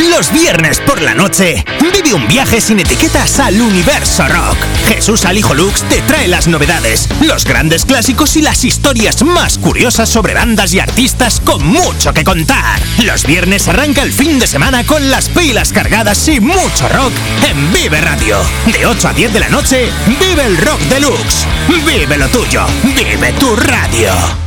Los viernes por la noche, vive un viaje sin etiquetas al universo rock. Jesús Alijo Lux te trae las novedades, los grandes clásicos y las historias más curiosas sobre bandas y artistas con mucho que contar. Los viernes arranca el fin de semana con las pilas cargadas y mucho rock en Vive Radio. De 8 a 10 de la noche, vive el rock deluxe. Vive lo tuyo, vive tu radio.